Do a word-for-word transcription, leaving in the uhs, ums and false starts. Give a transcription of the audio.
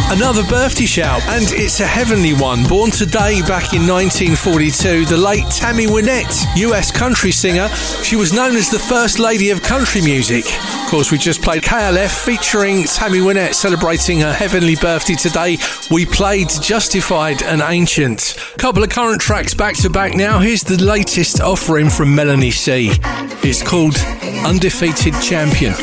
Another birthday shout, and it's a heavenly one. Born today back in nineteen forty-two, the late Tammy Wynette, U S country singer. She was known as the First Lady of Country Music. Of course, we just played K L F featuring Tammy Wynette celebrating her heavenly birthday today. We played Justified and Ancient. Couple of current tracks back to back now. Here's the latest offering from Melanie C. It's called Undefeated Champion.